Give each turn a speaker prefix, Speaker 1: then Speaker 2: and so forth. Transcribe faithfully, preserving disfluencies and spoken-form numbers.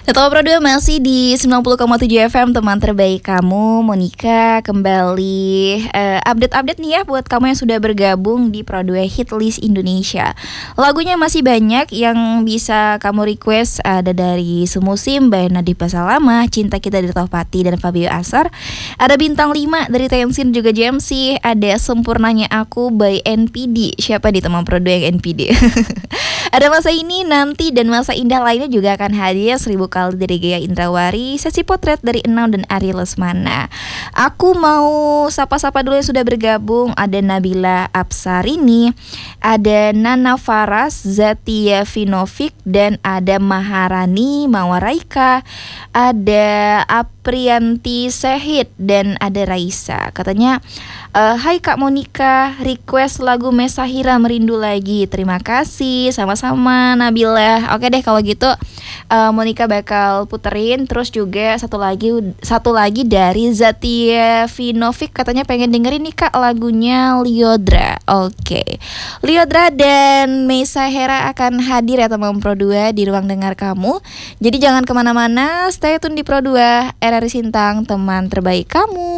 Speaker 1: Ketua Pro dua masih di sembilan puluh koma tujuh F M, teman terbaik kamu. Monica kembali uh, update-update nih ya buat kamu yang sudah bergabung di Pro dua Hit List Indonesia. Lagunya masih banyak yang bisa kamu request, ada dari Semusim by Nadif Basalamah, Cinta Kita dari Tohpati dan Fabio Asar. Ada Bintang lima dari Tensin juga J M C. Ada Sempurnanya Aku by N P D. Siapa di teman Pro dua yang N P D? Ada Masa Ini, Nanti, dan Masa Indah lainnya juga akan hadir. Seribu Kali dari Gaya Indrawari, Sesi Potret dari Enam dan Ari Lesmana. Aku mau sapa-sapa dulu yang sudah bergabung. Ada Nabila Apsarini, ada Nana Faras, Zatia Vinovic, dan ada Maharani Mawaraika, ada Aprianti Sehid, dan ada Raisa. Katanya, Uh, Hai Kak Monica, request lagu Mesahira Merindu Lagi. Terima kasih, sama-sama Nabila. Oke deh kalau gitu, uh, Monica bakal puterin. Terus juga satu lagi satu lagi dari Zatia Vinovic, katanya pengen dengerin nih Kak lagunya Liodra. Oke, Liodra dan Mesahira akan hadir ya teman Pro dua di ruang dengar kamu. Jadi jangan kemana-mana, stay tune di Pro dua, R R I Sintang, teman terbaik kamu.